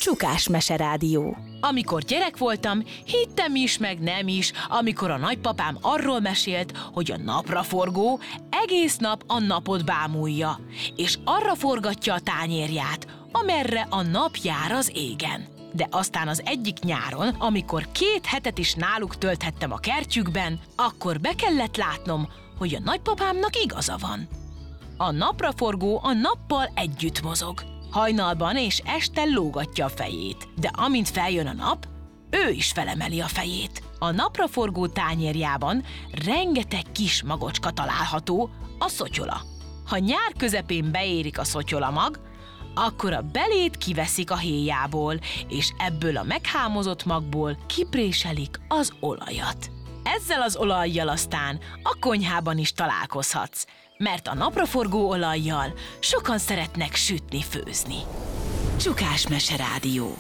Csukás Meserádió. Amikor gyerek voltam, hittem is, meg nem is, amikor a nagypapám arról mesélt, hogy a napraforgó egész nap a napot bámulja, és arra forgatja a tányérját, amerre a nap jár az égen. De aztán az egyik nyáron, amikor 2 hetet is náluk tölthettem a kertjükben, akkor be kellett látnom, hogy a nagypapámnak igaza van. A napraforgó a nappal együtt mozog. Hajnalban és este lógatja a fejét, de amint feljön a nap, ő is felemeli a fejét. A napraforgó tányérjában rengeteg kis magocska található, a szotyola. Ha nyár közepén beérik a szotyolamag, akkor a belét kiveszik a héjából, és ebből a meghámozott magból kipréselik az olajat. Ezzel az olajjal aztán a konyhában is találkozhatsz, mert a napraforgó olajjal sokan szeretnek sütni-főzni. Csukás Meserádió.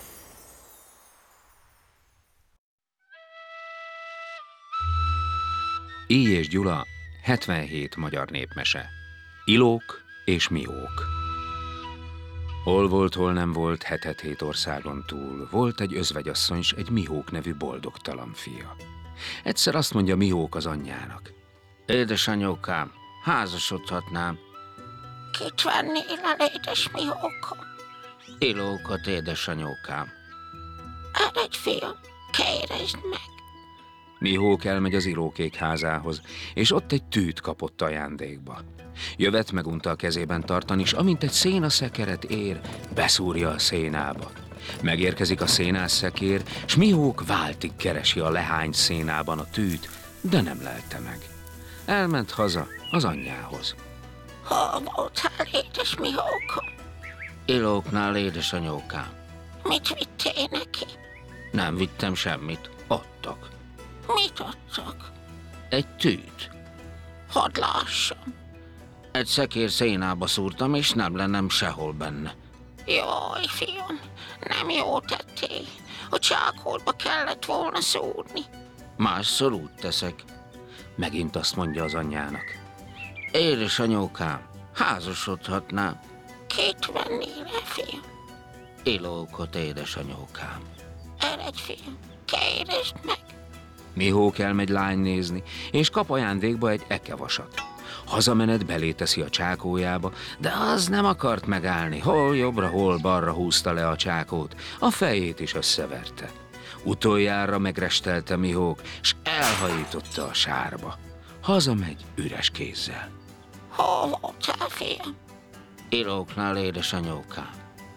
Éj és Gyula, 77 magyar népmese. Ilók és Miók. Hol volt, hol nem volt, 7 országon túl. Volt egy özvegyasszony s egy Mihók nevű boldogtalan fia. Egyszer azt mondja Mihók az anyjának: édesanyókám, házasodhatnám. Kit vennél el, édes Mihókom? Ilókot, édesanyókám. El egy fiam, kéresd meg. Mihók elmegy az Ilókék házához, és ott egy tűt kapott ajándékba. Jövet megunta a kezében tartani, és amint egy szénaszekeret ér, beszúrja a szénába. Megérkezik a szénászekér, s Mihók váltig keresi a lehány szénában a tűt, de nem lelte meg. Elment haza az anyjához. Hol voltál, édes Mihókom? Ilóknál, édesanyókám. Mit vittél neki? Nem vittem semmit, adtak. Mit adtak? Egy tűt. Hadd lássam. Egy szekér szénába szúrtam, és nem lennem sehol benne. Jaj, fiam, nem jó tettél. A csákolba kellett volna szúrni. Másszor úgy teszek. Megint azt mondja az anyjának: édesanyókám, házasodhatnám. Kit vennél el, fiam? Ilókot, édesanyókám. Eredj, fiam, kéresd meg. Mihók elmegy lány nézni, és kap ajándékba egy ekevasat. Hazamenet belé teszi a csákójába, de az nem akart megállni. Hol jobbra, hol balra húzta le a csákót, a fejét is összeverte. Utoljára megrestelte Mihók, s elhajította a sárba. Hazamegy üres kézzel. Hol voltál, fiam? Ilóknál, édesanyókám.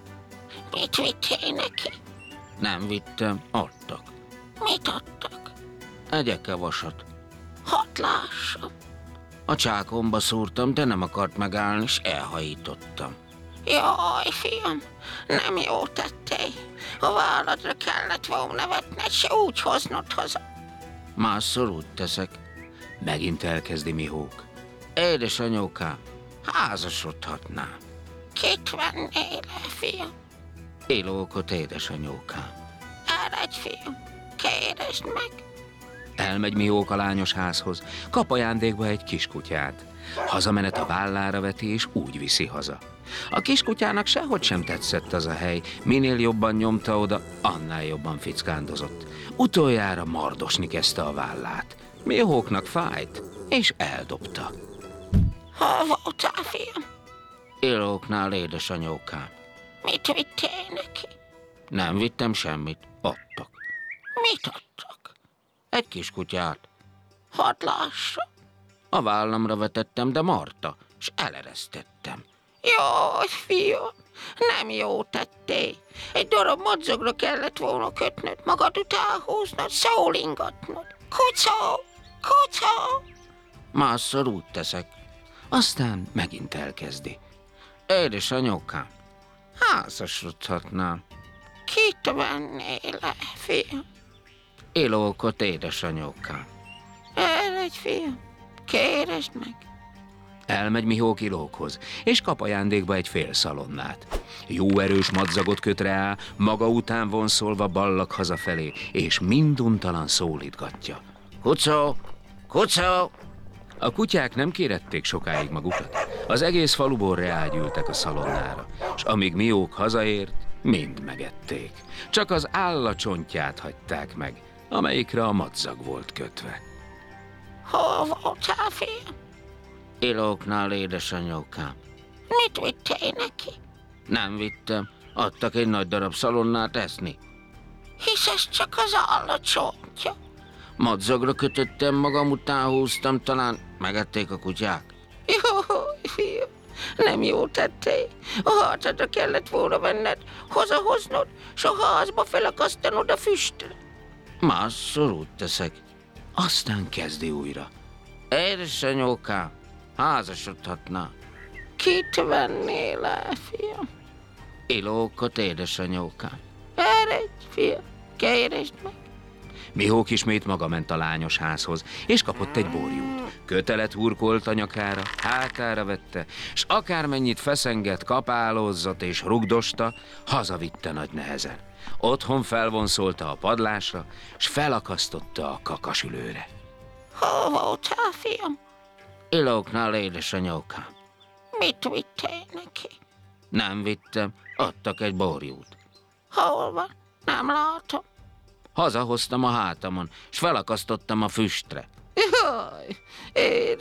Mit vittél neki? Nem vittem, adtak. Mit adtak? Egy ekevasat. Hadd lássam. A csákomba szúrtam, de nem akart megállni, s elhajítottam. Jaj, fiam, nem jó tettél. A válladra kellett volna vetned, se úgy hoznod haza. Másszor úgy teszek. Megint elkezdi Mihók. Édesanyókám, házasodhatnám. Kit vennél el, fiam? Ilókot, édesanyókám. Eredj, fiam, kéresd meg. Elmegy Mihók a lányos házhoz, kap ajándékba egy kiskutyát. Hazamenet a vállára veti, és úgy viszi haza. A kiskutyának sehogy sem tetszett az a hely, minél jobban nyomta oda, annál jobban fickándozott. Utoljára mardosni kezdte a vállát. Mihóknak fájt, és eldobta. Hol voltál, fiam? Ilóknál, édesanyókám. Mit vittél neki? Nem vittem semmit, adtak. Mit adtak? Egy kiskutyát. Hadd lássam. A vállamra vetettem, de marta, s eleresztettem. Jaj, fiam, nem jó tettél. Egy darab madzagra kellett volna kötnöd, magad után húznod, szólingatnod. Kucó, kucó. Másszor úgy teszek. Aztán megint elkezdi. Édesanyókám, házasodhatnám. Kit vennél el, fiam? Ilókot, édesanyókám. Eredj, fiam, kéresd meg. Elmegy Mihók Ilókhoz, és kap ajándékba egy fél szalonnát. Jó erős madzagot köt rá, maga után vonszolva ballag hazafelé, és minduntalan szólítgatja. Kucó, kucó! A kutyák nem kérették sokáig magukat. Az egész faluból reágyültek a szalonnára, s amíg Mihók hazaért, Mind megették. Csak az állacsontját hagyták meg, amelyikre a madzag volt kötve. Hol voltál, fiam? Ilóknál, édesanyókám. Mit vittél neki? Nem vittem. Adtak egy nagy darab szalonnát eszni. Hisz ez csak az állacsontja. Madzagra kötöttem magam, után húztam, talán megették a kutyák. Jaj, fiam, nem jó tettél. A hátadra kellett volna venned, hazahoznod, s a házba felakasztanod a füstre. Másszor úgy teszek. Aztán kezdi újra. Édesanyókám, házasodhatná. Kit vennél el, fiam? Ilókot, édesanyókám. Eredj, fiam, keresd meg. Mihók ismét maga ment a lányos házhoz, és kapott egy borjút. Kötelet hurkolt a nyakára, hátára vette, s akármennyit feszengett, kapálózzott és rugdosta, hazavitte nagy nehezen. Otthon felvonszolta a padlásra, s felakasztotta a kakasülőre. Hol voltál, fiam? Ilóknál, édesanyókám. Mit vittél neki? Nem vittem, adtak egy borjút. Hol van? Nem látom. Hazahoztam a hátamon, s felakasztottam a füstre. Jaj,